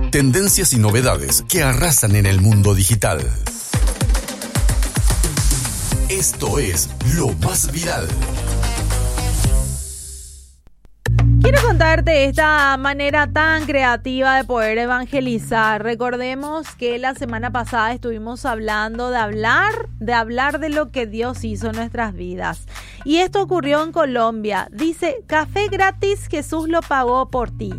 Tendencias y novedades que arrasan en el mundo digital. Esto es Lo Más Viral. Quiero contarte esta manera tan creativa de poder evangelizar. Recordemos que la semana pasada estuvimos hablando de hablar de lo que Dios hizo en nuestras vidas. Y esto ocurrió en Colombia. Dice, café gratis, Jesús lo pagó por ti.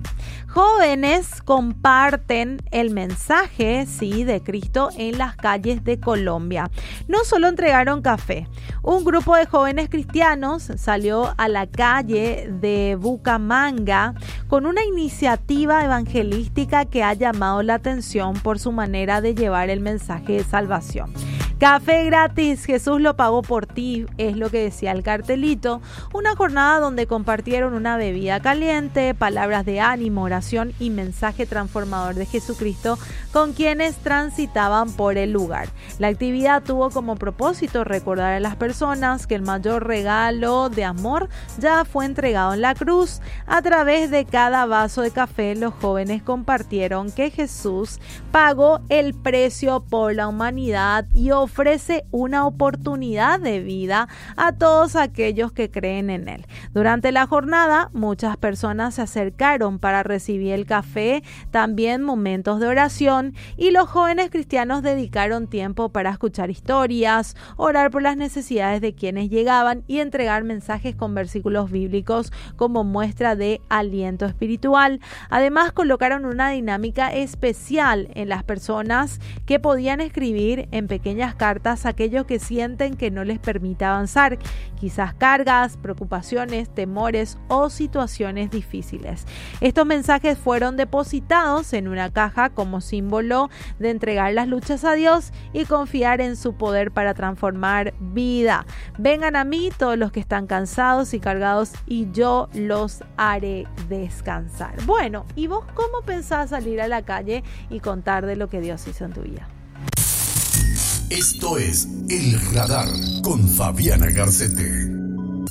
Jóvenes comparten el mensaje, de Cristo en las calles de Colombia. No solo entregaron café. Un grupo de jóvenes cristianos salió a la calle de Bucaramanga con una iniciativa evangelística que ha llamado la atención por su manera de llevar el mensaje de salvación. Café gratis, Jesús lo pagó por ti, es lo que decía el cartelito. Una jornada donde compartieron una bebida caliente, palabras de ánimo, oración y mensaje transformador de Jesucristo con quienes transitaban por el lugar. La actividad tuvo como propósito recordar a las personas que el mayor regalo de amor ya fue entregado en la cruz. A través de cada vaso de café, los jóvenes compartieron que Jesús pagó el precio por la humanidad y ofrece una oportunidad de vida a todos aquellos que creen en él. Durante la jornada, muchas personas se acercaron para recibir el café, también momentos de oración, y los jóvenes cristianos dedicaron tiempo para escuchar historias, orar por las necesidades de quienes llegaban y entregar mensajes con versículos bíblicos como muestra de aliento espiritual. Además, colocaron una dinámica especial en las personas que podían escribir en pequeñas cartas aquellos que sienten que no les permite avanzar, quizás cargas, preocupaciones, temores o situaciones difíciles. Estos mensajes fueron depositados en una caja como símbolo de entregar las luchas a Dios y confiar en su poder para transformar vida. Vengan a mí todos los que están cansados y cargados y yo los haré descansar. Bueno, ¿y vos cómo pensás salir a la calle y contar de lo que Dios hizo en tu vida? Esto es El Radar con Fabiana Garcete.